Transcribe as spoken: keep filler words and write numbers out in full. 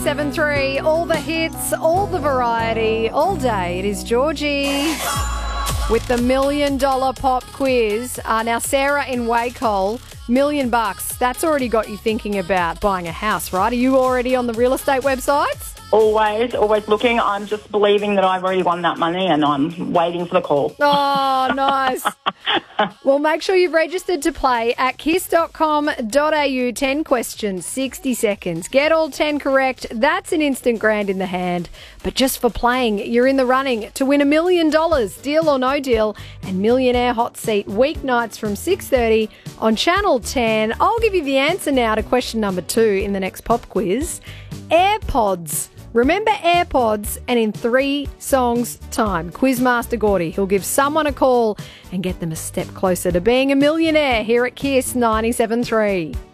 ninety-seven point three, all the hits, all the variety, all day. It is Georgie with the million dollar pop quiz. Uh, now, Sarah in Wacol, million bucks. That's already got you thinking about buying a house, right? Are you already on the real estate websites? Always, always looking. I'm just believing that I've already won that money and I'm waiting for the call. Oh, nice. Well, make sure you've registered to play at kiss dot com dot a u. ten questions, sixty seconds. Get all ten correct. That's an instant grand in the hand. But just for playing, you're in the running to win a million dollars, deal or no deal, and Millionaire Hot Seat weeknights from six thirty on Channel ten. I'll give you the answer now to question number two in the next pop quiz. AirPods. Remember AirPods, and in three songs' time, Quizmaster Gordy, he'll give someone a call and get them a step closer to being a millionaire here at Kiss ninety-seven point three.